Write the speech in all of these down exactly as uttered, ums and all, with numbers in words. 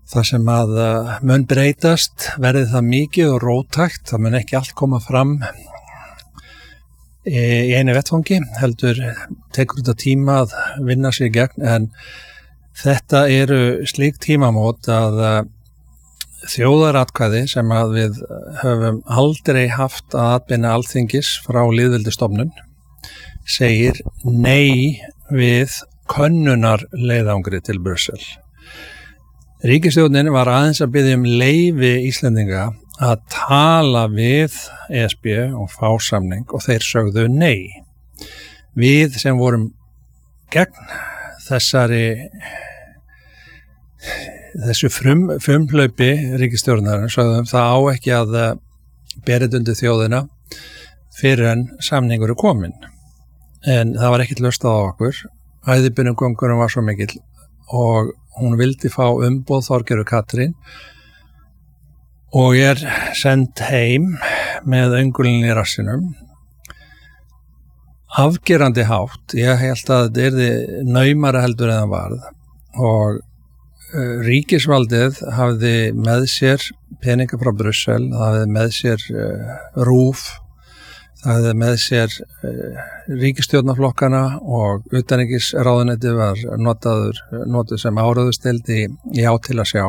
Það sem að uh, mun breytast verði það mikið og róttækt, það mun ekki allt koma fram í, í einu vettfangi, heldur tekur þetta tíma að vinna sig í gegn, en þetta eru slík tímamót að uh, þjóðaratkvæði sem að við höfum aldrei haft að atbeina Alþingis frá lýðveldisstofnun segir nei við könnunar leiðangri til Brussel. Ríkisstjórnin var aðeins að biðja um leyfi Íslendinga að tala við E S B og fá samning og þeir sögðu nei. Við sem vorum gegn þessari þessu frum, frumhlaupi ríkisstjórnarinnar sögðum það á ekki að berið undir þjóðina fyrir en samningur er komin. En það var ekkert laust á okkur. Æðibunugöngurum var svo mikill og hún vildi fá umboð Þorgerður Katrín og er send heim með öngulinn í rassinum. Afgerandi hátt, ég held að þetta yrði naumara heldur en það varð og uh, ríkisvaldið hafði með sér peninga frá Brussel, það hafði með sér uh, RÚV, það hefði með sér uh, ríkisstjórnarflokkana og utanríkisráðuneytið var notaður, notuð sem áráðusteld í, í á til að sjá.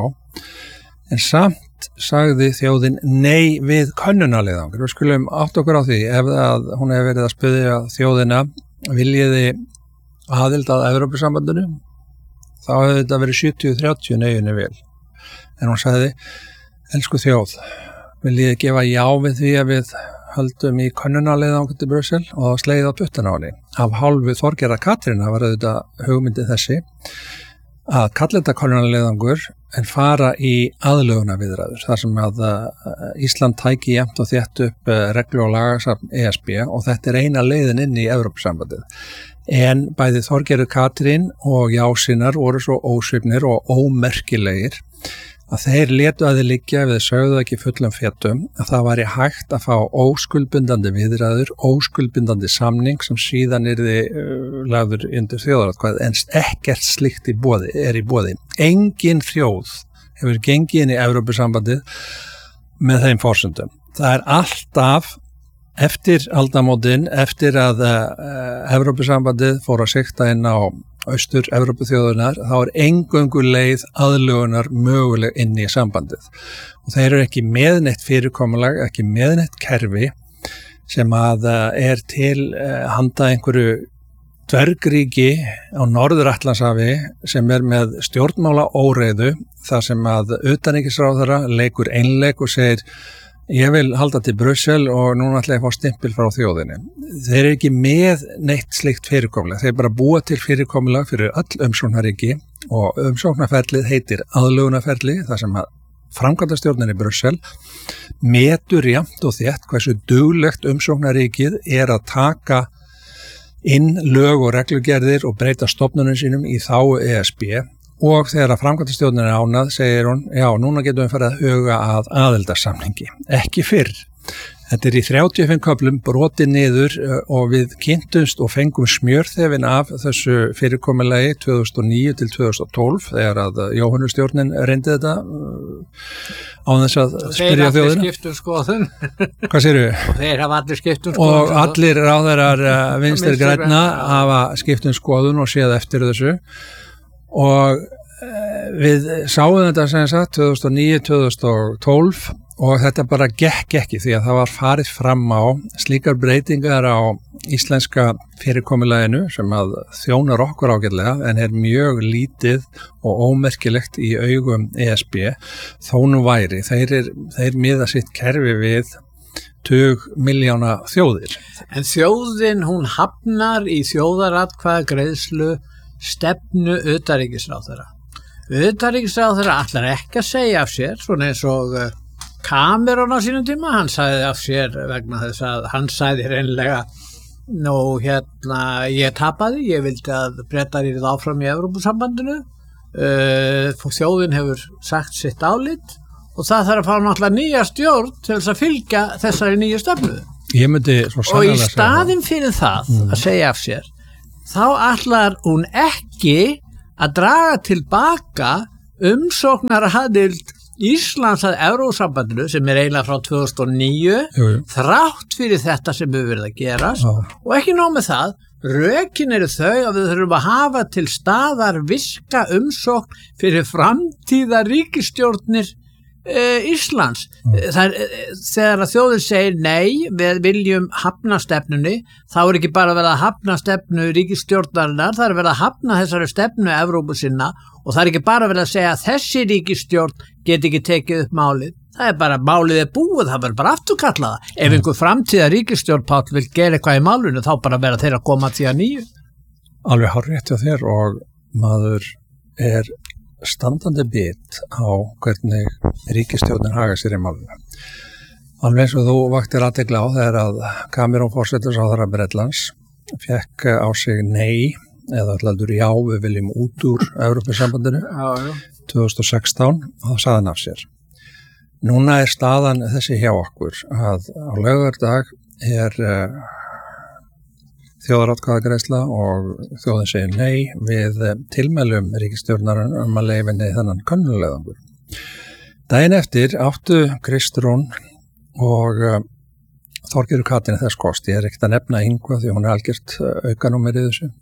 En samt sagði þjóðin nei við könnunarleiðangur. Við skulum átt okkur á því ef að hún hefði verið að spyrja þjóðina viljiði aðild að Evrópusambandinu, þá hefði þetta verið sjötíu þrjátíu neiunni vel. En hún sagði, elsku þjóð, viljiði gefa já við því að við höldum í könnunarleiðangur til Brussel og slegið á puttana á henni. Af hálfu Þorgerðar Katrín var auðvitað hugmyndi þessi að kalla þetta könnunarleiðangur en fara í aðlögunarviðræður þar sem að Ísland tæki jafnt og þétt upp reglu og lagasafn E S B og þetta er eina leiðin inn í Evrópusambandið. En bæði Þorgerður Katrín og jásinnar voru svo ósvipnir og ómerkilegir að þeir létu að þið liggja við sögðu ekki fullum fjötum að það væri hægt að fá óskuldbindandi viðræður, óskuldbindandi samning sem síðan yrði uh, lagður undir þjóðaratkvæði en ekkert slíkt í boði, er í boði. Engin þjóð hefur gengið inn í Evrópusambandið með þeim forsendum. Það er alltaf eftir aldamótin, eftir að uh, Evrópusambandið fór að sikta inn á austur Evrópuþjóðunar, þá er eingöngu leið aðlögunar möguleg inn í sambandið. Og þeir eru ekki með neitt fyrirkomulag, ekki með neitt kerfi sem að er til handa einhverju dvergríki á Norður-Atlantshafi sem er með stjórnmála óreiðu, þar sem að utanríkisráðherra leikur einleik og segir ég vil halda til Brussel og núna ætla ég að fá stimpil frá þjóðinni. Þeir eru ekki með neitt slikt fyrirkomulag. Þeir bara búa til fyrirkomulag fyrir öll umsóknarríki og umsóknarferlið heitir aðlögunarferli, þar sem að framkvæmdastjórnin í Brussel metur jafnt og þétt hversu duglegt umsóknarríkið er að taka inn lög og reglugerðir og breyta stofnunum sínum í þágu E S B. Og þegar að framkvæmdastjórnin er ánað, segir hún, já, núna getum við farið að huga að aðildarsamningi. Ekki fyrr. Þetta er í þrjátíu og fimm köflum brotið niður og við kynntumst og fengum smjörþefin af þessu fyrirkomulagi tvö þúsund og níu til tvö þúsund og tólf þegar að Jóhannustjórnin reyndi þetta án þess að spyrja þjóðina. Þeir allir skiptum skoðun. Hvað segirðu? Og þeir hafa allir skiptum skoðun. Og allir ráðherrar vinstri grænna hafa skiptum skoðun og séð eftir þessu. Og við sáum þetta sem sagt tvö þúsund og níu til tvö þúsund og tólf og þetta bara gekk ekki því að það var farið fram á slíkar breytingar á íslenska fyrirkomulaginu sem að þjónar okkur ágætlega en er mjög lítið og ómerkilegt í augum E S B þó nú væri. Þeir, er, þeir miða sitt kerfi við tug milljóna þjóðir. En þjóðin hún hafnar í þjóðaratkvæðagreiðslu stefnu utanríkisráðherra. Utanríkisráðherra ætlar ekki að segja af sér, svona eins og Cameron á sínum tíma, hann sagði af sér vegna þess að hann sagði reynlega, nú hérna, ég tapaði, ég vildi að Bretar yrðu áfram í Evrópusambandinu, uh, þjóðin hefur sagt sitt álit og það þarf að fá náttúrulega nýja stjórn til þess að fylgja þessari nýju stefnu. Ég myndi svo og í sannarlega segja staðinn fyrir það Mm. að segja af sér þá ætlar hún ekki að draga tilbaka umsóknaraðild Íslands að Evrópusambandinu sem er eiginlega frá tvö þúsund og níu jú, jú. þrátt fyrir þetta sem hefur verið að gerast Já. og ekki nóg með það, rökin eru þau að við þurfum að hafa til staðar viska umsókn fyrir framtíða ríkisstjórnir e, Íslands. Það er, þegar að þjóðin segir nei, við viljum hafna stefnunni, þá er ekki bara verið að hafna stefnu ríkisstjórnarinnar, það er verið að hafna þessari stefnu Evrópusinna og það er ekki bara verið að segja að þessi ríkisstjórn get ekki tekið upp málið. Það er bara, málið er búið, það verður bara afturkallaða. Ef mm. einhver framtíða ríkisstjórn Páll vil gera eitthvað í málinu, þá bara verða þeir að koma til að nýju. Alveg hárrétt hjá þér og maður er standandi bit á hvernig ríkisstjórnin haga sér í málinu. Alveg eins og þú vaktir athygli á þegar að Cameron forsætisráðherra Bretlands fekk á sig nei, eða allur já, við viljum út úr Evrópusambandinu tvö þúsund og sextán og það sagði hann af sér. Núna er staðan þessi hjá okkur að á laugardag er uh, þjóðaratkvæðagreiðsla og þjóðin segir nei við uh, tilmælum ríkisstjórnar um að leyfa nei þennan könnuleiðangur. Daginn eftir áttu Kristrún og uh, Þorgerður Katrín þess kost. Ég er ekkert að nefna Ingva því hún er algjört uh, aukanúmer í þessu.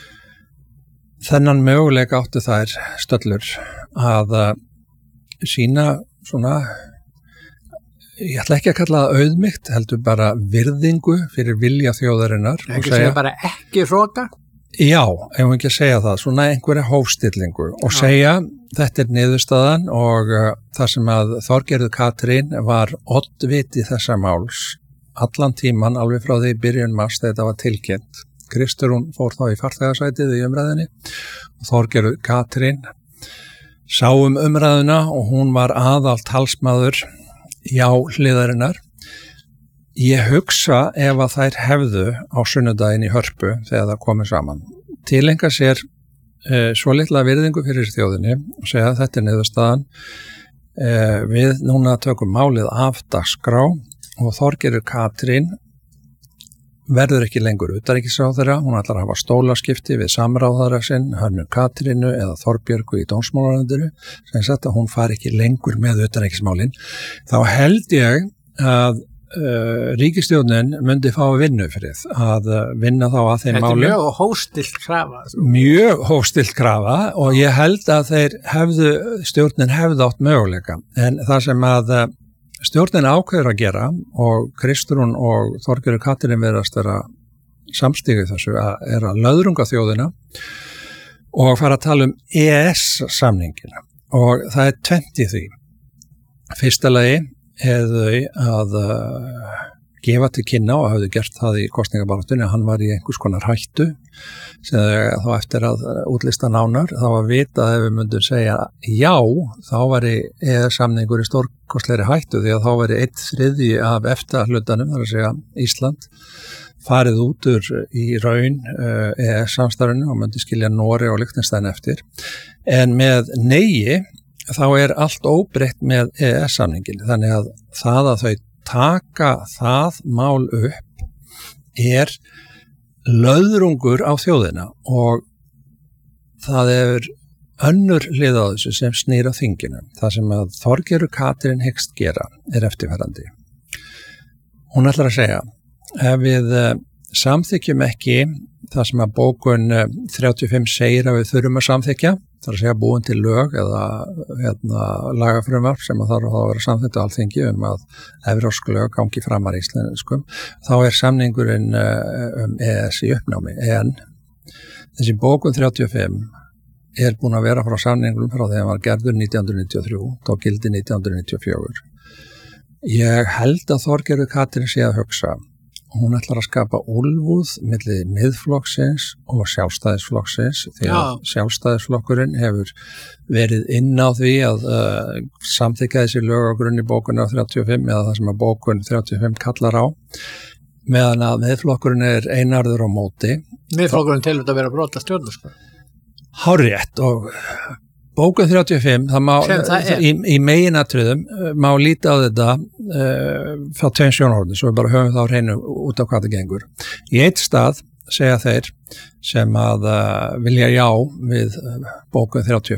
Þennan möguleika áttu þær stöllur að uh, sína svona, ég ætla ekki að kalla það auðmýkt, heldur bara virðingu fyrir vilja þjóðarinnar. Ekki segja bara ekki hróka? Já, ef við ekki að segja það, svona einhverja hófstillingu og Já. segja þetta er niðurstaðan og uh, það sem að Þorgerður Katrín var oddviti þessa máls allan tíman alveg frá því byrjun mars þegar þetta var tilkynnt. Kristrún fór þá í farþegasætið í umræðinni og Þorgerður Katrín sá um umræðuna og hún var aðal talsmaður já hliðarinnar. Ég hugsa ef að þær hefðu á sunnudaginn í Hörpu þegar það komið saman. Tilenga sér e, svo litla virðingu fyrir þjóðinni og segja að þetta er niðurstaðan. E, við núna tökum málið af dagskrá og Þorgerður Katrín verður ekki lengur utanríkisráðherra, hún ætlar að hafa stólaskipti við samráðherra sinn, Hönnu Katrínu eða Þorbjörgu í dómsmálaráðuneytinu, sem sagt að hún fari ekki lengur með utanríkismálin. Þá held ég að uh, ríkisstjórnin myndi fá vinnu fyrir að uh, vinna þá að þeim málum. Þetta er mjög hófstilt krafa. Mjög hófstilt krafa og ég held að þeir hefðu, stjórnin hefðu átt möguleika, en það sem að uh, stjórnin ákveður að gera og Kristrún og Þorgerður Katrín verðast vera samstígu þessu að er að löðrunga þjóðina og fara að tala um E E S-samningina og það er tvennt í því. Fyrsta lagi hefðu að uh, gefa til kynna og hafðu gert það í kosningabaráttunni að hann var í einhvers konar hættu sem þá eftir að útlista nánar þá að vita að ef við myndum segja já, þá var í E E S-samningur í stórkostlegri hættu því að þá var í eitt þriðji af efta hlutanum, þar að segja Ísland, farið út úr í raun uh, E E S-samstarfinu og myndi skilja Nóri og Liechtenstein eftir. En með neigi þá er allt óbreytt með E E S-samningin, þannig að það að þau taka það mál upp er löðrungur á þjóðina og það er önnur hlið á þessu sem snýr á þinginu. Það sem að Þorgerður Katrín hyggst gera er eftirfarandi. Hún ætlar að segja, ef við samþykjum ekki það sem að bókun þrjátíu og fimm segir að við þurfum að samþykja, það er að segja búin til lög eða hérna, lagafrumvarp sem að þarf að vera samþykkt á Alþingi um að evrópsk lög gangi framar íslenskum, þá er samningurinn um E E S í uppnámi. En þessi bókun þrjátíu og fimm er búin að vera frá samningurum frá þegar hann var gerður nítján hundruð níutíu og þrjú, þá gildi nítján hundruð níutíu og fjögur. Ég held að Þorgerður Katrín sé að hugsa hún ætlar að skapa úlfúð milli miðflokksins og sjálfstæðisflokksins því að Já. Sjálfstæðisflokkurinn hefur verið inn á því að uh, samþykja þessi lög á grunni bókunar þrjátíu og fimm eða það sem að bókun þrjátíu og fimm kallar á meðan að miðflokkurinn er einarður á móti. Miðflokkurinn telur þetta að vera brot að stjórnarskrá. Hárrétt og bókun þrjátíu og fimm, það má, það í, í meginatriðum má líta á þetta uh, frá tveim sjónarhornum, svo við bara höfum þá hreinu út á hvað það gengur. Í eitt stað segja þeir sem að uh, vilja já við uh, bókun þrjátíu og fimm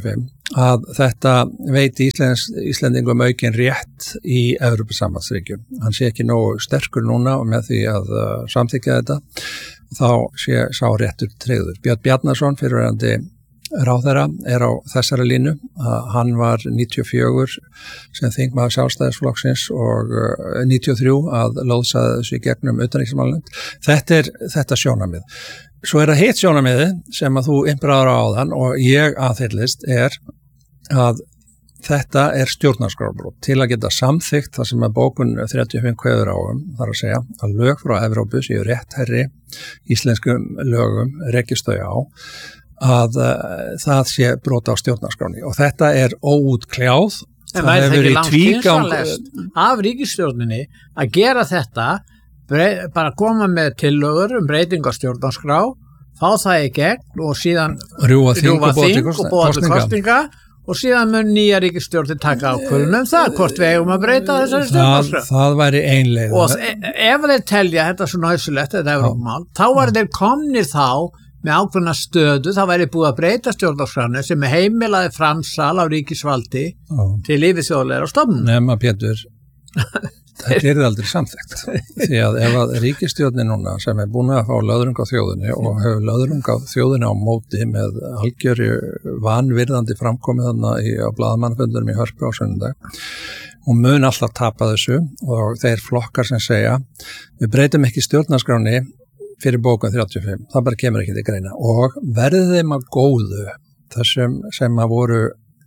að þetta veiti Íslands, Íslendingum aukinn rétt í Evrópusambandsríkjum. Hann sé ekki nógu sterkur núna og með því að uh, samþykkja þetta, þá sé sá réttur tryggður. Björn Bjarnason, fyrirverandi ráðherra, er á þessari línu. Uh, hann var níutíu og fjögur sem þingmaður Sjálfstæðisflokksins og uh, níutíu og þrjú að lóðsaði þessu í gegnum utanríkismálanefnd. Þetta er þetta sjónarmið. Svo er það hitt sjónarmiði sem að þú innbráður á áðan og ég aðhyllist er að þetta er stjórnarskrárbrot til að geta samþykkt það sem að bókun þrjátíu og fimm kveður á um, þar að segja að lög frá Evrópu séu réttherri íslenskum lögum rekist þau á að uh, það sé brot á stjórnarskránni og þetta er óútkljáð. En væri það ekki langt skynsamlegast af ríkisstjórninni að gera þetta, brey, bara koma með tillögur um breyting á stjórnarskrá, fá það í gegn og síðan rjúfa þing og búa til kosninga og síðan mun nýja ríkisstjórnin taka ákvörðun um það, hvort við eigum að breyta þessari stjórnarskrá. Það, það væri ein leið. Og ef þeir telja þetta svo næsulegt, þetta er mál, þá var þeir komnir þá með ákveðna stöðu, þá væri búið að breyta stjórnarskránu sem heimilaði framsal á ríkisvaldi Já. Til yfirþjóðlegra stofnun. Nema Pétur, þetta er aldrei samþykkt. Því að ef að ríkisstjórnin núna sem er búin að fá löðrung á þjóðinni og hefur löðrung á þjóðinni á móti með algjöru vanvirðandi framkomið þarna í, á blaðamannfundurum í Hörpu á sunnudag, hún mun alltaf tapa þessu og þeir flokkar sem segja við breytum ekki stjórnarskráni fyrir bókun þrjátíu og fimm, það bara kemur ekki til greina og verði þeim að góðu þessum sem að voru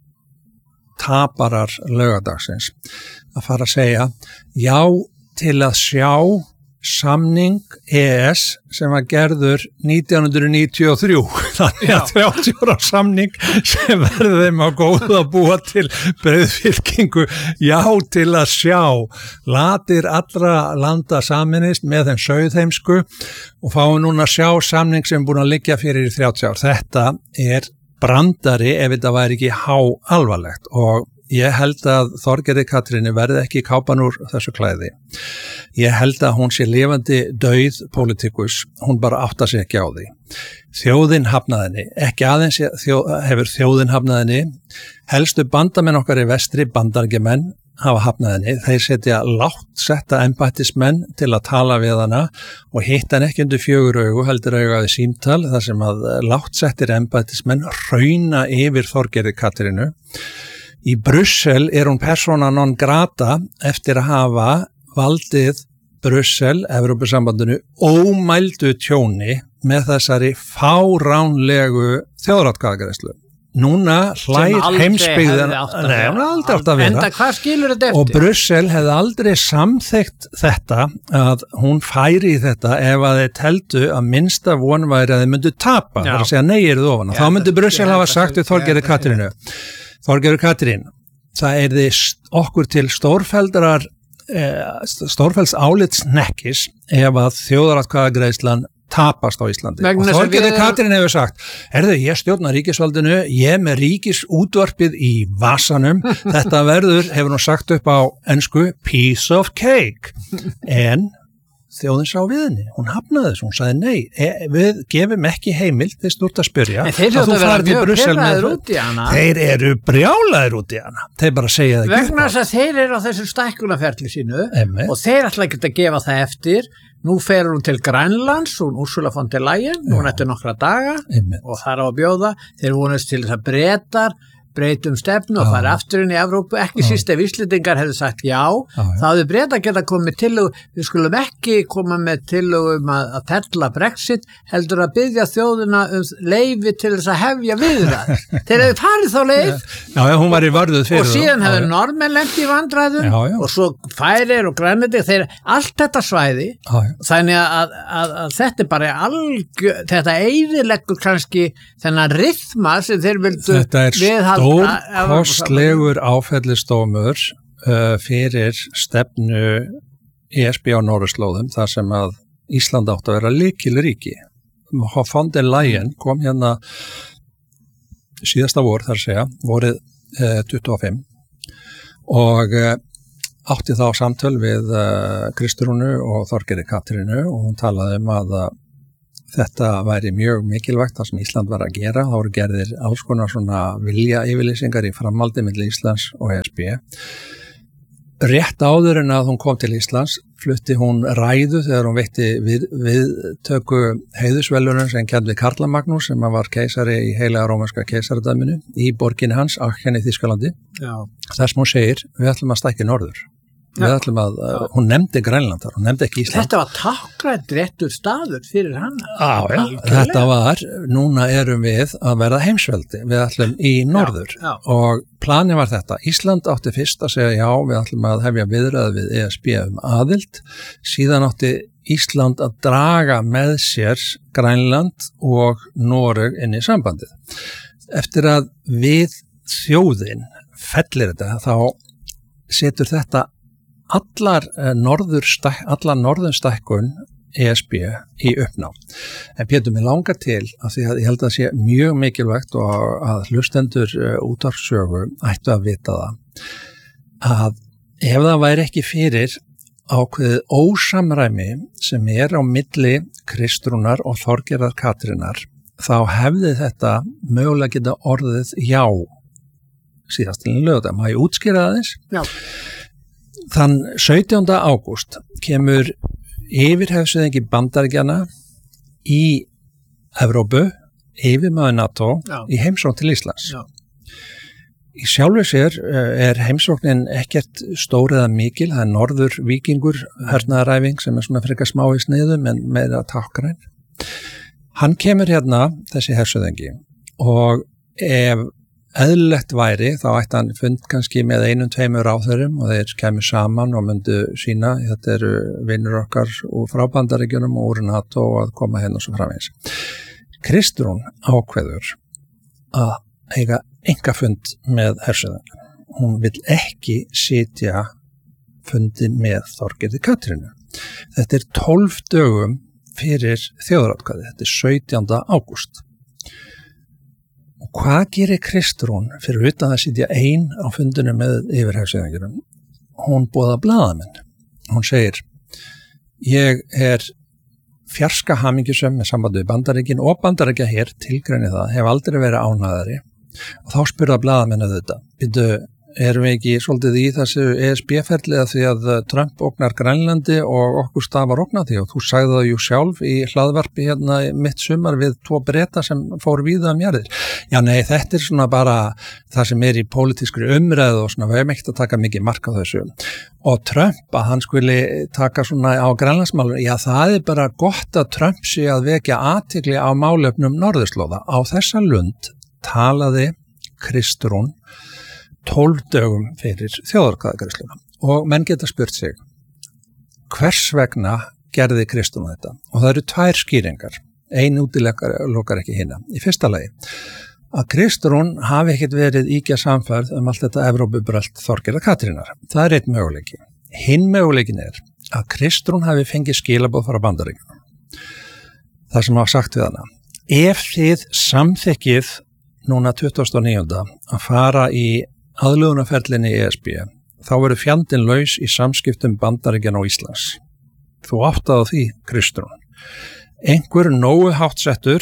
taparar laugadagsins að fara að segja já til að sjá samning E E S sem var gerður nítján hundruð níutíu og þrjú þannig að þrjátíu ára samning sem verði þeim að góða að búa til breiðfylkingu já til að sjá latir allra landa saminist með þeim sauðheimsku og fáum núna að sjá samning sem er búin að liggja fyrir í þrjátíu ár. Þetta er brandari ef þetta væri ekki há alvarlegt og ég held að Þorgerði Katrínu verði ekki kápan úr þessu klæði. Ég held að hún sé lifandi dauð pólitíkus, hún bara áttar sig ekki á því. Þjóðin hafnaðinni, ekki aðeins þjó, hefur þjóðin hafnaðinni, helstu bandamenn okkar í vestri, bandarækjumenn, hafa hafnaðinni. Þeir setja lágt setta embættismenn til að tala við hana og hitta hann ekki undir fjögur augu, heldur augaði símtal, þar sem að lágt settir embættismenn rauna yfir Þorgerði Katrínu. Í Brussel er hún persona non grata eftir að hafa valdið Brussel, Evrópusambandinu, ómældu tjóni með þessari fáránlegu þjóðaratkvæðagreiðslu. Núna hlær heimsbyggðin, nei, hún hefði aldrei átt að vera. Enda hvað skilur þetta eftir? Og Brussel hefði aldrei samþykkt þetta að hún færi í þetta ef að þeir teldu að minnsta von væri að þeir myndu tapa, það er að segja nei eruð ofan. Þá myndi Brussel hafa sagt við Þorgerði Katrínu. Þorgerður Katrín, það er því okkur til stórfeldrar, eh, stórfelds álitsnekkis ef að þjóðaratkvæðagreiðslan tapast á Íslandi. Vegna og Þorgerður við... Katrín hefur sagt, erðu ég stjórna ríkisvaldinu, ég með ríkisútvarpið í vasanum, þetta verður, hefur hún sagt upp á ensku, piece of cake, en þjóðin sá við henni, hún hafnaði þessu, hún sagði nei, e, við gefum ekki heimild fyrst úr að spyrja en þeir að þú farið til Brussel með út í hana. Þeir eru brjálaðir út í hana, þeir bara segja það vegna þess að þeir eru á þessu stækkunarferli sínu Emme. Og þeir ætla ekki að gefa það eftir. Nú fer hún til Grænlands, hún Ursula von der Leyen, hún eftir nokkra daga Emme. Og það er á að bjóða, þeir vonast til þess að Bretar breytum stefnu og fara aftur inn í Evrópu, ekki já. Síst ef Íslendingar hefðu sagt já, já, já. þá hefðu Bretar geta komið tillögu, við skulum ekki koma með tillögu um að, að fella Brexit, heldur að biðja þjóðina um leyfi til þess að hefja viðræður. Þeir hefðu farið þá leið já, já, hún var í vörðuð fyrir og síðan hefðu já, Norðmenn lent í vandræðum já, já. Og svo Færeyjar og Grænlandi, þeir allt þetta svæði, já, já. Þannig að, að, að þetta er bara algjör, þetta eyðileggur kannski þennan rytma sem þeir vildu viðhalda. Stórkostlegur áfellisdómur uh, fyrir stefnu E S B á norðurslóðum þar sem að Ísland átti að vera lykilríki. Von der Leyen kom hérna síðasta vor þar segja, vorið uh, tuttugu og fimm og uh, átti þá samtöl við uh, Kristrúnu og Þorgerði Katrínu og hún talaði um að þetta væri mjög mikilvægt það sem Ísland var að gera. Það voru gerðir alls konar svona vilja yfirlýsingar í framhaldi milli Íslands og E S B. Rétt áður en að hún kom til Íslands flutti hún ræðu þegar hún veitti við, viðtöku heiðusvelunum sem kennd við Karla Magnús sem var keisari í heilaga rómverska keisaradæminu í borginni hans, Aachen í Þýskalandi. Já. Þess sem hún segir, við ætlum að stækka norður. Við ætlum að, uh, hún nefndi Grænlandar, hún nefndi ekki Ísland. Þetta var tákgrænt réttur staður fyrir hana. Á, já, þetta var, núna erum við að verða heimsveldi, við ætlum í norður já, já. Og planið var þetta. Ísland átti fyrst að segja já, við ætlum að hefja viðræði við E S B um aðild, síðan átti Ísland að draga með sér Grænland og Noreg inn í sambandið. Eftir að við þjóðin fellir þetta, þá setur þetta allar norðurstæk, allar norðurstækkun E S B í uppnám. En Pétur, mig langar til að því að ég held að sé mjög mikilvægt og að hlustendur útvarpssögu ættu að vita það að ef það væri ekki fyrir ákveðið ósamræmi sem er á milli Kristrúnar og Þorgerðar Katrínar þá hefði þetta mögulega geta orðið já síðastilin lögðum. Má ég útskýra það þess? Já. Þann sautjánda ágúst kemur yfirhefsöðingi Bandaríkjanna í Evrópu, yfirmaður NATO, já. Í heimsókn til Íslands. Já. Í sjálfu sér er heimsóknin ekkert stór eða mikil, það er norður víkingur hernaðaræfing sem er svona frekar smá í sniðum en meira tákgræn. Hann kemur hérna, þessi hersöðingi, og ef eðlilegt væri, þá ætti hann fund kannski með einum tveimur ráðherrum og þeir kemur saman og myndu sína, þetta eru vinnur okkar úr frá Bandaríkjunum og úr NATO og að koma hérna svo framvegis. Kristrún ákveður að eiga einkafund með hersöðingi. Hún vill ekki sitja fundin með Þorgerði Katrínu. Þetta er tólf dögum fyrir þjóðaratkvæði, þetta er sautjánda ágúst. Og hvað gerir Kristrún fyrir utan að sitja ein á fundinu með yfirhefsöðinginum? Hún boðar blaðamenn. Hún segir, ég er fjarska hamingjusöm með sambandi við Bandaríkin og Bandaríkja hér tilgreinir það, hef aldrei verið ánæðari. Og þá spurða blaðamenn að þetta. Býtu, erum við ekki svolítið í þessu E S B-ferli að því að Trump ógnar Grænlandi og okkur stafar ógnar því og þú sagði það jú sjálf í hlaðvarpi hérna mitt sumar við tvo Breta sem fór víða um jarðir. Já nei, þetta er svona bara það sem er í pólitískri umræðu og svona við hefum ekkert að taka mikið mark á þessu. Og Trump að hann skuli taka svona á Grænlandsmálum, já það er bara gott að Trump sé að vekja athygli á málefnum norðurslóða. Á þessa lund talaði Kristrún tólf dögum fyrir þjóðaratkvæðagreiðsluna og menn geta spurt sig hvers vegna gerði Kristrún þetta og það eru tvær skýringar, ein útilokar ekki hinna. Í fyrsta lagi að Kristrún hafi ekkert verið íkja samfærð um allt þetta Evrópubrölt Þorgerðar Katrínar. Það er einn möguleiki. Hinn möguleikin er að Kristrún hafi fengið skilaboð frá Bandaríkjunum. Það sem var sagt við hana. Ef þið samþykkið núna tuttugasta og níunda að fara í aðlögunarferlinni í E S B, þá verður fjandinn laus í samskiptum Bandaríkjanna og Íslands. Þú áttaði því, Kristrún. Einhver nógu háttsettur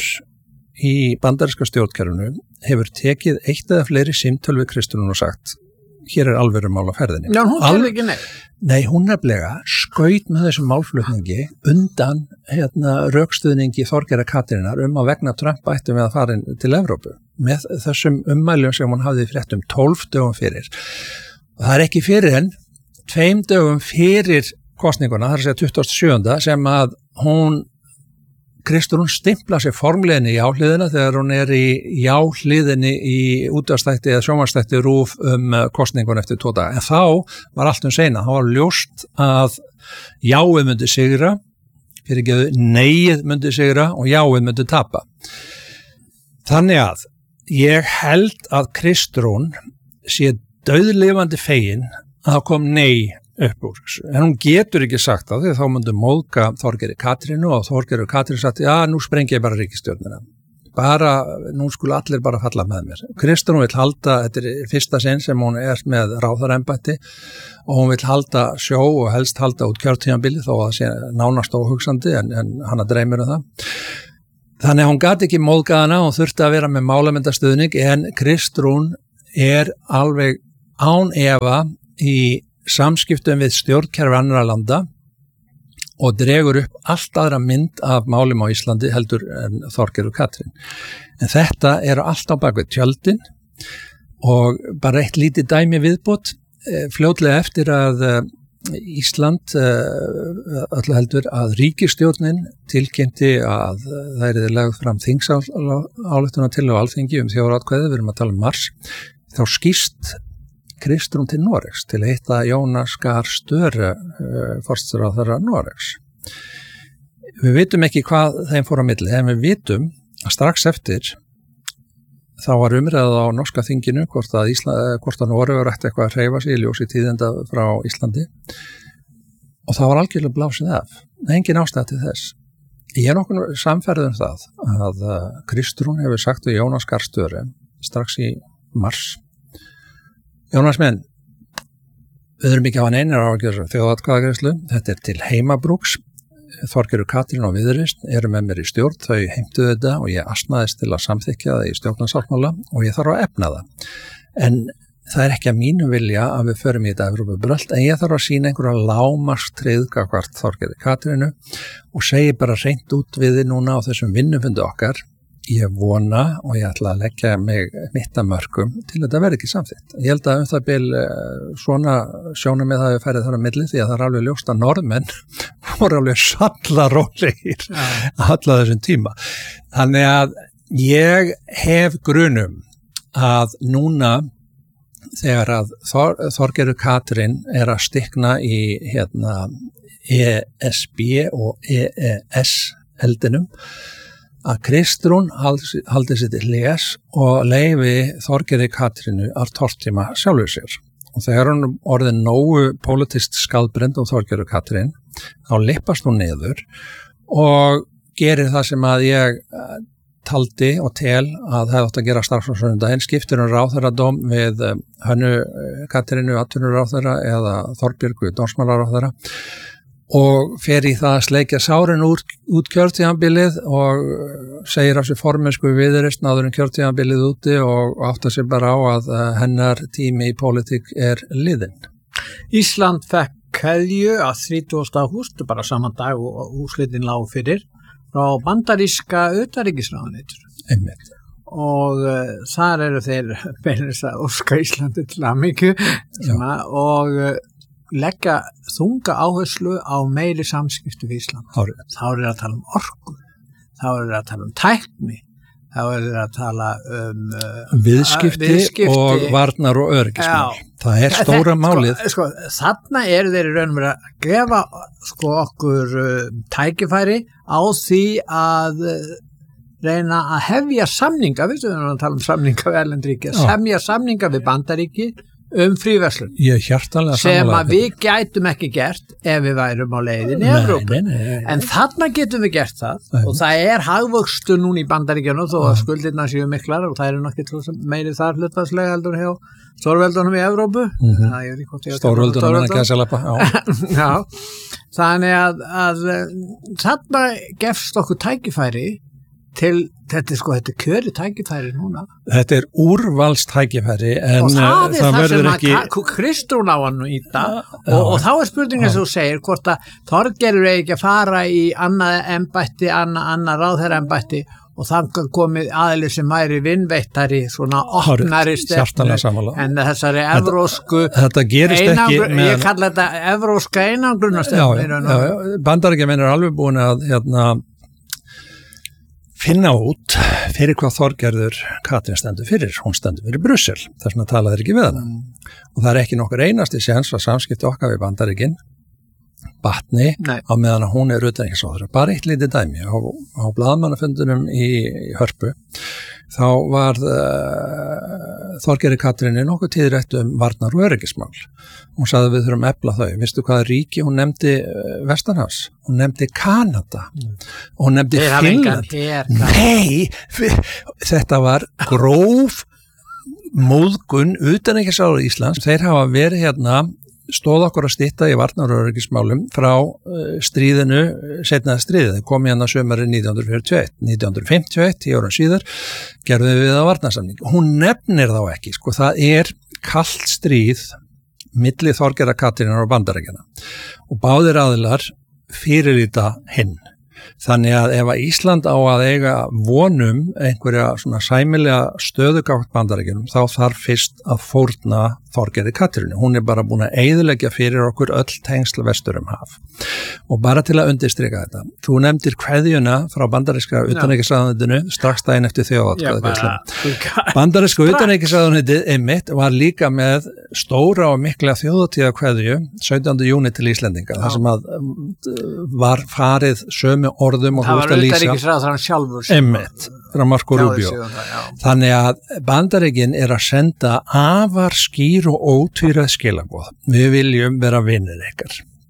í bandaríska stjórnkerfinu hefur tekið eitt eða fleiri símtöl við Kristrún og sagt, hér er alvöru mál á ferðinni. Já, hún gerði ekki neitt. Nei, hún nefnilega skaut með þessum málflutningi undan hérna, rökstuðningi Þorgerðar Katrínar um að vegna Trump ættum við að fara til Evrópu með þessum ummælum sem hún hafði frétt um tólf dögum fyrir. Og það er ekki fyrir en tveim dögum fyrir kosninguna, það er að segja tuttugasta og sjöunda sem að hún Kristrún stimpla sér formleginni í jáhliðina þegar hún er í jáhliðinni í útvarpsþætti eða sjónvarpsþætti RÚV um kosningun eftir tvo daga. En þá var allt um seina, þá var ljóst að jáið myndi sigra, fyrirgeðu neið myndi sigra og jáið myndi tapa. Þannig að ég held að Kristrún sé dauðlifandi fegin að það kom nei upp úr þessu. En hún getur ekki sagt það því þá myndi móðga Þorgerði Katrínu og Þorgerður Katrínu sagt, já, nú sprengi ég bara ríkisstjórnina. Bara, nú skulu allir bara falla með mér. Kristrún vill halda, þetta er fyrsta sinn sem hún er með ráðherraembætti og hún vill halda sjó og helst halda út kjörtímabili þó að það sé nánast óhugsandi en, en hana dreymir um það. Þannig að hún gat ekki móðgaðana og þurfti að vera með málamyndastuðning en Kristrún er alveg án efa í samskiptum við stjórnkerfi annarra landa og dregur upp allt aðra mynd af málum á Íslandi heldur en Þorgerður Katrín. En þetta eru allt á bak við tjöldin og bara eitt lítið dæmi viðbót fljótlega eftir að Ísland öllu heldur að ríkisstjórnin tilkynnti að það er lagð fram þingsályktun til á Alþingi um þjóðaratkvæði, við erum að tala um mars, þá skýrst Kristrún til Noregs til að hitta Jónas Gahr Støre, forsætisráðherra Noregs. Við vitum ekki hvað þeim fór á milli, en við vitum að strax eftir þá var umræða á norska þinginu hvort að, Ísland, hvort að Noregur ætti eitthvað að hreyfa sig í ljósi tíðinda frá Íslandi og það var algjörlega blásið af. Engin ástæða til þess. Ég er nokkuð samferður um það að Kristrún hefur sagt við Jónas Gahr Støre strax í mars: Jónas minn, við erum ekki að hafa neinar áhyggjur af þjóðaratkvæðagreiðslu, þetta er til heimabrúks. Þorgerður Katrín og Viðreisn eru með mér í stjórn, þau heimtuðu þetta og ég asnaðist til að samþykkja það í stjórnarsáttmála og ég þarf að efna það. En það er ekki að mínu vilja að við förum í þetta Evrópubrölt, en ég þarf að sýna einhverja lágmarkstryggð gagnvart Þorgerði Katrínu og segi bara hreint út við þið núna á þessum vinnufundi okkar. Ég vona og ég ætla að leggja mig mitt að mörkum til þetta verði ekki samþykkt. Ég held að um það bil svona sjónum með það að við færið þar á milli því að það er alveg ljóst að norðmenn voru alveg sallarólegir alla þessum tíma. Þannig að ég hef grunum að núna þegar að Þor, Þorgerður Katrín er að stikna í hérna, E S B og E E S eldinum, að Kristrún haldi, haldi sér til les og leyfi Þorgerði Katrínu að tortíma sjálfur sér. Og þegar hún orðin nógu pólitískt skadbrennd um Þorgerður Katrín, þá lippast hún niður og gerir það sem að ég taldi og tel að það átt að gera strax á sunnudaginn, skiptir hún ráðherradóm við Hönnu Katrínu atvinnuráðherra eða Þorbjörgu dómsmálaráðherra og fer í það að sleikja sárin úr, út kjörtíðanbilið og segir af sér formensku Viðreisn áður en kjörtíðanbilið úti og áttar sér bara á að hennar tími í pólitík er liðinn. Ísland fekk kveðju að þrítugasta ágúst, bara saman dag og úrslitin lág fyrir, frá bandaríska utanríkisráðuneytinu. Einmitt. Og uh, þar eru þeir beinir að óska Íslandi til hamingju og uh, leggja þunga áherslu á meiri samskipti við Ísland. Árið. Þá er það að tala um orku, þá er það að tala um tækni, þá er það að tala um uh, viðskipti, viðskipti og varnar og öryggismál. Það er stóra Þe, málið. Sko, sko, þarna eru þeir í raun og veru að gefa sko, okkur uh, tækifæri á því að uh, reyna að hefja samninga, við erum að tala um samninga við erlendríki, að semja samninga við Bandaríki um fríverslun sem að við gætum ekki gert ef við værum á leiðin í Evrópu. En þarna getum við gert það nei. Og það er hagvöxtur núna í Bandaríkjunum þó að skuldirnar séu miklar og það eru nokkið meiri þar hlutfallslega heldur hjá stórveldunum í Evrópu. Mm-hmm. Stórveldunum að gæsa lappa. Já, þannig að, að þarna gefst okkur tækifæri til, þetta er sko, þetta er kjöri tækifæri núna. Þetta er úrvalstækifæri en og það er það, það sem ekki... að Kristrún á hann í það og, og þá er spurningin sem þú segir hvort að Þorgerður eigi ekki að fara í annað embætti, annað, annað ráðherraembætti og þannig komið aðili sem væri vinnveittari svona opnari stefnu en þessari evrósku þetta gerist ekki með... ég kalla þetta evróska einangrunarstefnu. Bandaríkjamenn er alveg búin að hérna finna út fyrir hvað Þorgerður Katrín stendur fyrir. Hún stendur fyrir Brussel, þess vegna tala þeir ekki við hana. Mm. Og það er ekki nokkur einasti séns að samskipti okkar við Bandaríkin batni Nei. Á meðan hún er utanríkisráðherra. Bara eitt lítið dæmi. Á, á blaðamannafundunum í, í Hörpu þá var uh, Þorgerður Katrín nokkuð tíðrætt um varnar og öryggismál. Hún sagði við þurfum að efla þau. Vistu hvaða ríki hún nefndi uh, Vestanhafs? Hún nefndi Kanada. Mm. Hún nefndi Finnland. Nei, þetta var gróf móðgun utanríkisráðherra Íslands. Þeir hafa verið hérna stóð okkur að stytta í varnar- og öryggismálum frá uh, stríðinu, seinna stríðið, kom hérna sömari nítján hundruð fjörutíu og eitt, nítján hundruð fimmtíu og eitt, tíu árum síðar, gerðum við að varnarsamning. Hún nefnir þá ekki, sko, það er kalt stríð milli Þorgerðar Katrínar og Bandaríkjanna og báðir aðilar fyrirlíta hinn. Þannig að ef að Ísland á að eiga vonum einhverja svona sæmilega stöðugátt Bandaríkjunum þá þarf fyrst að fórna Þorgerði Katrínu. Hún er bara búin að eyðileggja fyrir okkur öll tengsl vestur um haf. Og bara til að undirstrika þetta, þú nefndir kveðjuna frá bandaríska utanríkisráðuneytinu strax daginn eftir þjóðatkvæðagreiðsluna. Bandaríska utanríkisráðuneytið einmitt var líka með stóra og mikla þjóðatíða kveðju sautjánda júní til Íslendinga, þar sem að var farið sömu orðum og það var lýsa. utanríkisráðherrann sjálfur. Einmitt, frá Marco Rubio. Þannig að Bandaríkin er að senda afar skýr og ótvíræð skilaboð. Við viljum vera vinir ykkar.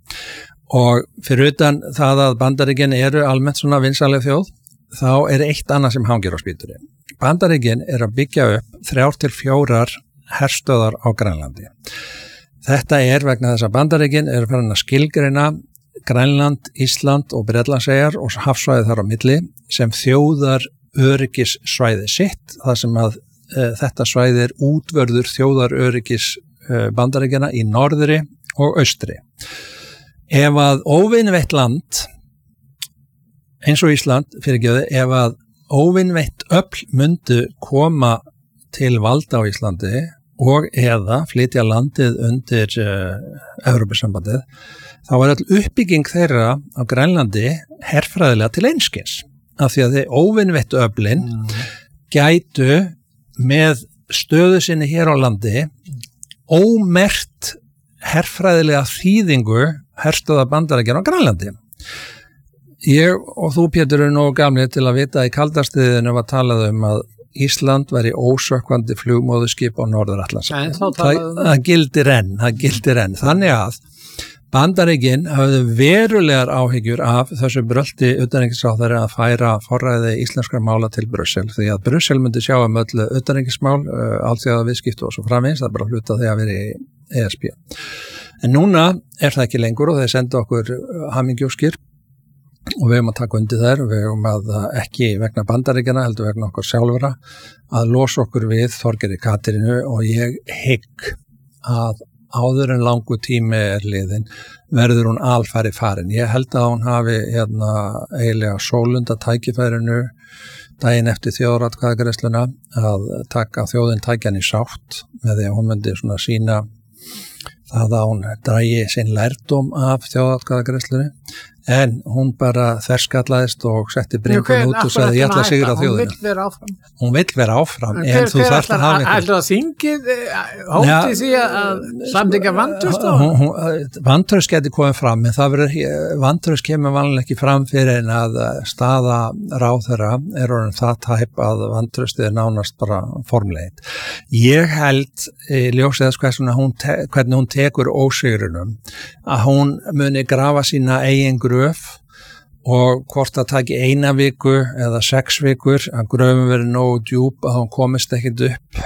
Og fyrir utan það að Bandaríkin eru almennt svona vinsaleg þjóð, þá er eitt annað sem hangir á spýtunni. Bandaríkin er að byggja upp þrjár til fjórar herstöðar á Grænlandi. Þetta er vegna þess að Bandaríkin eru farin að skilgreina Grænland, Ísland og Bretlandseyjar og hafsvæðið þar á milli sem þjóðar öryggissvæði sitt, þar sem að e, þetta svæði er útvörður þjóðar öryggis e, Bandaríkjanna í norðri og austri. Ef að óvinveitt land, eins og Ísland, fyrirgefðu, ef að óvinveitt öfl myndu koma til valda á Íslandi og eða flytja landið undir uh, Evrópusambandið, þá var all uppbygging þeirra á Grænlandi herfræðilega til einskis, af því að þið óvinveittu öflin mm. gætu með stöðu sinni hér á landi ómerkt herfræðilega þýðingu herstöða Bandaríkjanna á Grænlandi. Ég og þú, Pétur, eru nógu gamlir til að vita að í kaldastriðinu var talað um að Ísland væri ósökkvandi flugmóðuskip á Norður-Atlantshafi. Það, það gildir enn, það gildir enn. Þannig að Bandaríkin hafði verulegar áhyggjur af þessu brölti utanríkisráðherra að færa forræði íslenskra mála til Brussel, því að Brussel myndi sjá um öllu utanríkismál, uh, allþjóða viðskipti og svo framvegis, það er bara hluta því að vera í E S B. En núna er það ekki lengur og þeir senda okkur hamingjóskir og við höfum að taka undir þær og við höfum að ekki vegna Bandaríkjanna heldur vegna okkur sjálfra að losa okkur við Þorgerði Katrínu og ég hygg að áður en langu tími er liðin verður hún alfæri farin. Ég held að hún hafi hérna eiginlega sólunda tækifærinu daginn eftir þjóðaratkvæðagreiðsluna að taka þjóðin tækjan í sátt með því að hún myndi svona sína það að hún dragi sinn lærdóm af þjóðaratkvæðagreiðslunni. En hún bara þverskallaðist og setti bringun út og sagði ég ætla að sigra þjóðina. Hún vill vera áfram. Hún vill vera áfram, en, en þú þarft að hafa eitthvað. Ætla að þingið hótti ja, því að samþykkja vantraust á? Vantraust geti komið fram, en það verður, vantraust kemur vanlega ekki fram fyrir en að staða ráðherra er orðin það tæp að vantraustið er nánast bara formlegin. Ég held, ljósið þess hvernig hún, te, hvernig hún tekur ósigrunum, að hún muni grafa sína eigin gröf og hvort það taki eina viku eða sex vikur að gröfum verið nógu djúp að hún komist ekkit upp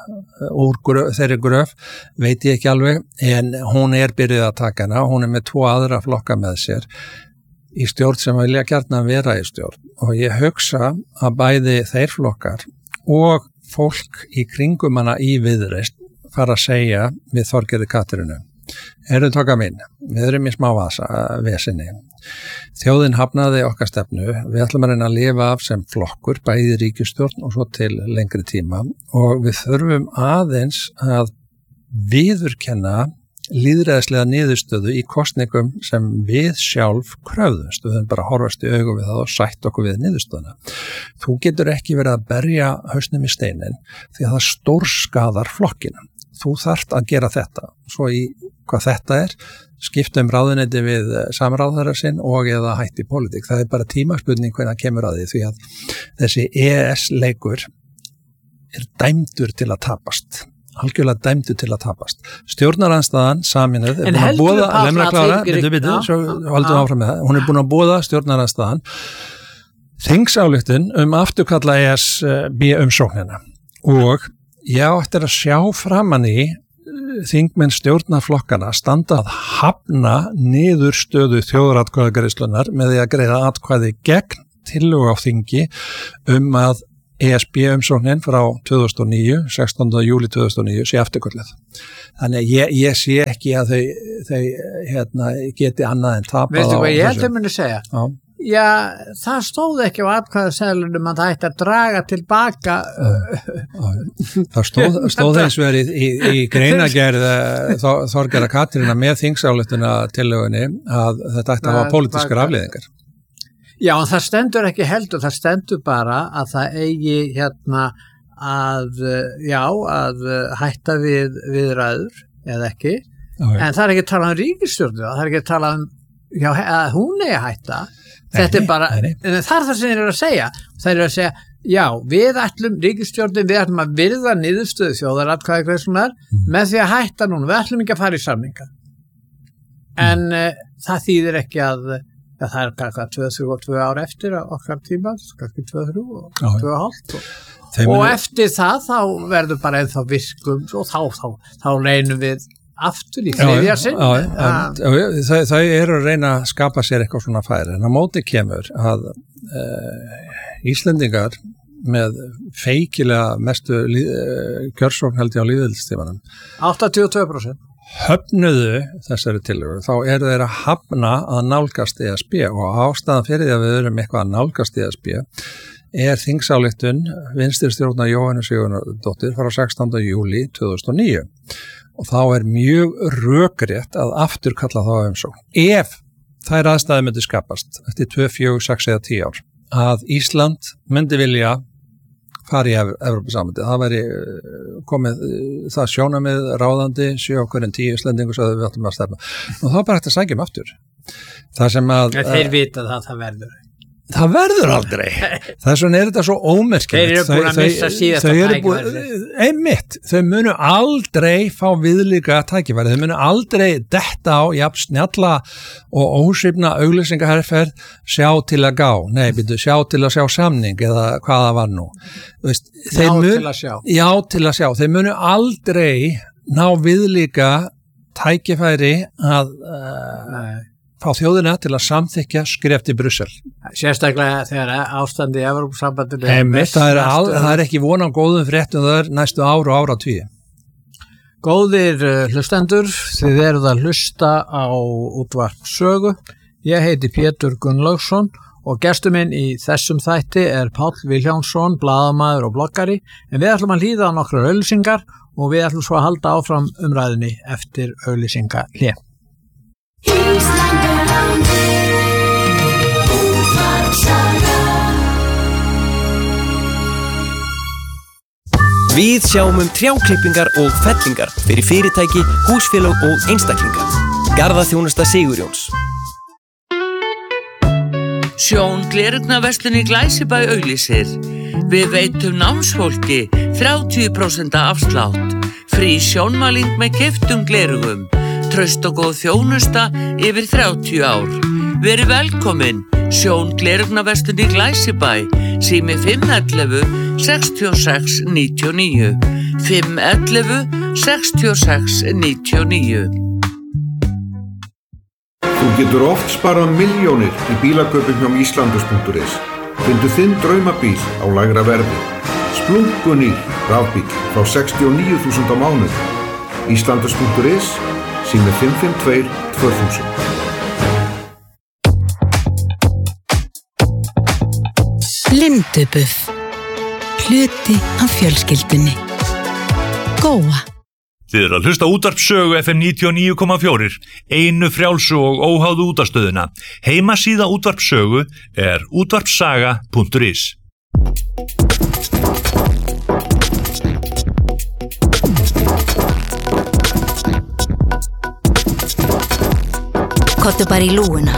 úr gröf, þeirri gröf veit ég ekki alveg, en hún er byrjuð að taka hana, hún er með tvo aðra flokka með sér í stjórn sem vilja gjarnan vera í stjórn og ég hugsa að bæði þeir flokkar og fólk í kringum hana í Viðreisn fara að segja við Þorgerði Katrínu: Eru tóka minn, við erum í smá vasa, vesinni. Þjóðin hafnaði okkar stefnu, við ætlum að reyna að lifa af sem flokkur, bæði ríkisstjórn og svo til lengri tíma og við þurfum aðeins að viðurkenna lýðræðislega niðurstöðu í kosningum sem við sjálf kröfðumst. Við höfum bara horfast í augum við það og sætt okkur við niðurstöðuna. Þú getur ekki verið að berja hausnum í steinin því að það stórskaðar flokkina. Þú þarft að gera þetta. Svo í hvað þetta er, skipta um ráðuneyti við samráðherra sinn og eða hætti pólitík. Það er bara tímaspurning hvernig kemur að því því að þessi E E S-leikur er dæmdur til að tapast. Algjörlega dæmdur til að tapast. Stjórnarandstaðan saminuð er búin að boða, lemna klára, bitu, bitu, svo haldum áfram með það. Hún er búin að boða stjórnarandstaðan þingsályktun um afturkalla E S B umsóknina og ég áttir að sjá framan í þingmenn stjórnarflokkana standa að hafna niðurstöðu þjóðaratkvæðagreiðslunar með því að greiða atkvæði gegn tillögu á þingi um að E S B-umsóknin frá tvö þúsund og níu, sextánda júlí tvö þúsund og níu sé afturkölluð. Þannig að ég, ég sé ekki að þau, þau hérna, geti annað en tapað á þessu. Veistu hvað ég held að muni segja? Já. Já, það stóð ekki á atkvæðaseðlunum að það ætti að draga tilbaka. Það stóð, stóð eins og er í, í, í greinagerð Þorgerðar Katrínar með þingsályktuna tillögunni að þetta ætti að hafa pólitískar afleiðingar. Já, en það stendur ekki heldur, það stendur bara að það eigi hérna að, já, að hætta við viðræður eða ekki, já, ja. En það er ekki að tala um ríkisstjórn, það er ekki að tala um, já, að hún eigi að hætta, þetta er bara, nei, nei. Það er það sem þeir eru að segja, þeir eru að segja, já, við ætlum ríkisstjórnin, við ætlum að virða niðurstöðu þjóðaratkvæðagreiðslunnar mm. með því að hætta núna, við ætlum ekki að fara í samninga, en mm. uh, það þýðir ekki að ja, það er kannski tvö, þrjú og tvö ár eftir okkar tíma, kannski tvö, þrjú og tvö og hálft og, og eftir það þá verður bara ennþá virkum og þá, þá, þá reynum við aftur í þriðja sinn. Það, það eru að reyna að skapa sér eitthvað svona færi, en á móti kemur að uh, Íslendingar með feikilega mestu uh, kjörsókn held ég á lýðveldistímanum áttatíu og tvö prósent höfnuðu þessari tillögu, þá eru þeir að hafna að nálgast E S B og ástæðan fyrir því að við erum eitthvað að nálgast E S B er þingsályktun vinstristjórnar Jóhannu Sigurðardóttur frá sextánda júlí tvö þúsund og níu og þá er mjög rökrétt að afturkalla þá umsókn. Ef þær aðstæður myndi skapast eftir tvö, fjögur, sex eða tíu ár að Ísland myndi vilja fara í Evrópusambandið, það væri komið það sjónamið ráðandi sjö okkur en tíu Íslendingur svo að við ættum að stefna og þá bara hægt að sækja um aftur. Það sem að ja, þeir vita það það verður. Það verður aldrei. Þess vegna er þetta svo ómerkilegt. Þeir eru búin að missa síðasta tækifæri. Einmitt, þau munu aldrei fá viðlíka tækifæri. Þau munu aldrei detta á jafn snjalla og ósvipna auglýsingaherferð sjá til að gá. Nei, byrju, sjá til að sjá samning eða hvað það var nú. Veist, já mun, til að sjá. Já til að sjá. Þau munu aldrei ná viðlíka tækifæri að uh, fá þjóðina til að samþykja skref til Brussel. Sérstaklega þegar ástandi í Evrópusambandinu Einmitt, það, er það er ekki von á góðum fréttum það er næstu ár og ára tíu. Góðir hlustendur, þið eruð að hlusta á útvarp Sögu. Ég heiti Pétur Gunnlaugsson og gestur minn í þessum þætti er Páll Vilhjálmsson, blaðamaður og bloggari, en við ætlum að hlýða á nokkrar auglýsingar og við ætlum svo að halda áfram umræðinni eftir auglýsinga hlé. Við sjáum um trjáklippingar og fellingar fyrir fyrirtæki, húsfélög og einstaklinga. Garðaþjónusta Sigurjóns. Sjón Gleraugnarverslun í Glæsibæ auglýsir. Við veitum námsfólki þrjátíu prósent afslátt. Frí sjónmæling með keyptum glerugum. Traust og góð þjónusta yfir þrjátíu ár. Verið velkomin, Sjón Gleraugnarverslun í Glæsibæ, sími fimm ellefu sextíu og sex níutíu og níu, fimm ellefu sextíu og sex níutíu og níu. Þú getur oft sparað milljónir í bílakaupum hjá Íslandus punktur is. Fyndu þinn draumabíl á lægra verði. Splunkunýr rafbíl frá sextíu og níu þúsund á mánuði. Íslandus punktur is, sími fimm fimm tvö tvö þúsund. Lindubuff. Hluti af fjölskyldunni. Góa. Þið eru að hlusta útvarp Sögu F M níutíu og níu komma fjögur, einu frjálsu og óháðu útvarpsstöðina. Heimasíða útvarp Sögu er útvarpssaga punktur is. Kottu bara í lúuna.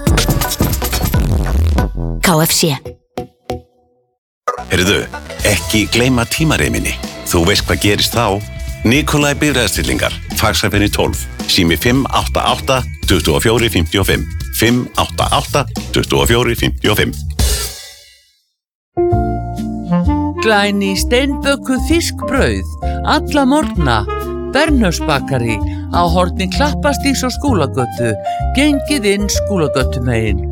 K F C. Heyrðu, ekki gleyma tímareiminni. Þú veist hvað gerist þá? Nikolai bifreiðastillingar, faxafenni tólf, sími fimm átta átta tuttugu og fjögur fimmtíu og fimm, fimm átta átta tuttugu og fjögur fimmtíu og fimm. Glæný steinbökuð fiskbrauð, alla morgna, Bernhöfsbakari á horni Klappastígs og Skúlagötu, gengið inn Skúlagötumegin.